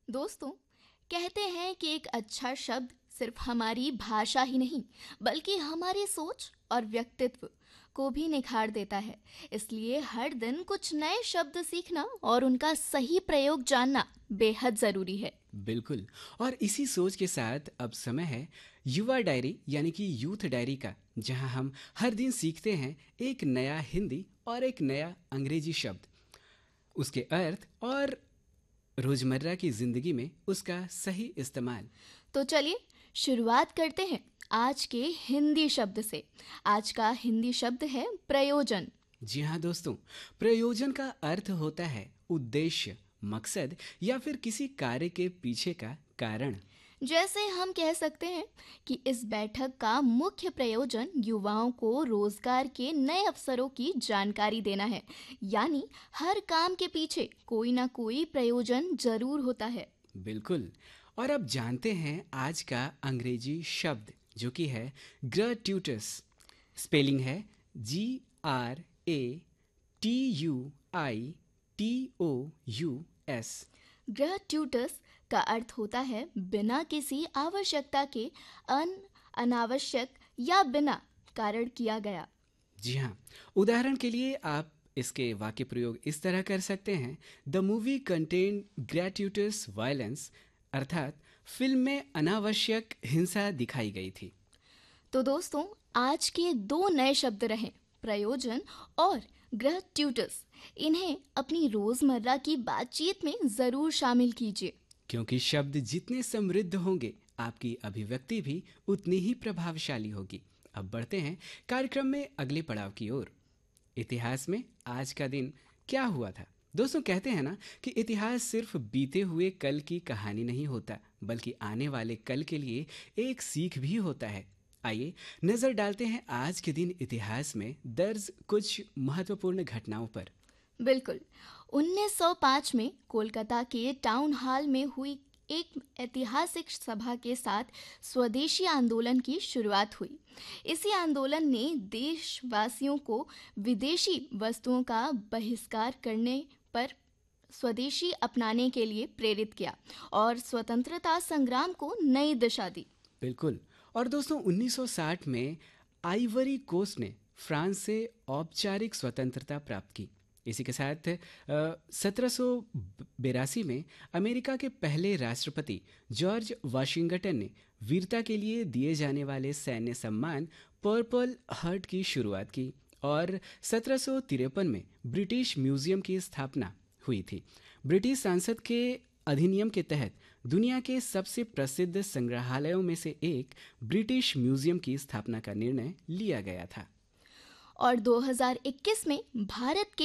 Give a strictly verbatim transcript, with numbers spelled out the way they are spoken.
दोस्तों, कहते हैं कि एक अच्छा शब्द सिर्फ हमारी भाषा ही नहीं बल्कि हमारी सोच और व्यक्तित्व को भी निखार देता है। इसलिए हर दिन कुछ नए शब्द सीखना और उनका सही प्रयोग जानना बेहद ज़रूरी है। बिल्कुल। और इसी सोच के साथ अब समय है युवा डायरी यानी कि यूथ डायरी का, जहां हम हर दिन सीखते हैं एक नया हिंदी और एक नया अंग्रेजी शब्द, उसके अर्थ और रोजमर्रा की जिंदगी में उसका सही इस्तेमाल। तो चलिए शुरुआत करते हैं आज के हिंदी शब्द से। आज का हिंदी शब्द है प्रयोजन। जी हाँ दोस्तों, प्रयोजन का अर्थ होता है उद्देश्य, मकसद या फिर किसी कार्य के पीछे का कारण। जैसे हम कह सकते हैं कि इस बैठक का मुख्य प्रयोजन युवाओं को रोजगार के नए अवसरों की जानकारी देना है। यानी हर काम के पीछे कोई ना कोई प्रयोजन जरूर होता है। बिल्कुल। और अब जानते हैं आज का अंग्रेजी शब्द, जो कि है ग्रेट्यूटस। स्पेलिंग है जी R A T U I T O U S. ग्रेट्यूटस का अर्थ होता है बिना किसी आवश्यकता के, अन अनावश्यक या बिना कारण किया गया। जी हाँ, उदाहरण के लिए आप इसके वाक्य प्रयोग इस तरह कर सकते हैं: द मूवी कंटेन ग्रेट्यूटस वायलेंस, अर्थात फिल्म में अनावश्यक हिंसा दिखाई गई थी। तो दोस्तों, आज के दो नए शब्द रहे प्रयोजन और ग्रेट्यूटस। इन्हें अपनी रोजमर्रा की बातचीत में जरूर शामिल कीजिए। क्योंकि शब्द जितने समृद्ध होंगे, आपकी अभिव्यक्ति भी उतनी ही प्रभावशाली होगी। अब बढ़ते हैं कार्यक्रम में अगले पड़ाव की ओर। इतिहास में आज का दिन क्या हुआ था। दोस्तों, कहते हैं ना कि इतिहास सिर्फ बीते हुए कल की कहानी नहीं होता, बल्कि आने वाले कल के लिए एक सीख भी होता है। आइए नजर डालते हैं आज के दिन इतिहास में दर्ज कुछ महत्वपूर्ण घटनाओं पर। बिल्कुल। उन्नीस सौ पाँच में कोलकाता के टाउन हॉल में हुई एक ऐतिहासिक सभा के साथ स्वदेशी आंदोलन की शुरुआत हुई। इसी आंदोलन ने देशवासियों को विदेशी वस्तुओं का बहिष्कार करने पर स्वदेशी अपनाने के लिए प्रेरित किया और स्वतंत्रता संग्राम को नई दिशा दी। बिल्कुल। और दोस्तों, उन्नीस सौ साठ में आइवरी कोस्ट ने फ्रांस से औपचारिक स्वतंत्रता प्राप्त की। इसी के साथ सत्रह सौ बेरासी में अमेरिका के पहले राष्ट्रपति जॉर्ज वाशिंगटन ने वीरता के लिए दिए जाने वाले सैन्य सम्मान पर्पल हार्ट की शुरुआत की। और सत्रह सौ तिरपन में ब्रिटिश म्यूजियम की स्थापना हुई थी। ब्रिटिश संसद के अधिनियम के तहत दुनिया के सबसे प्रसिद्ध संग्रहालयों में से एक ब्रिटिश म्यूजियम की स्थापना का निर्णय लिया गया था। और दो हज़ार इक्कीस में भारत के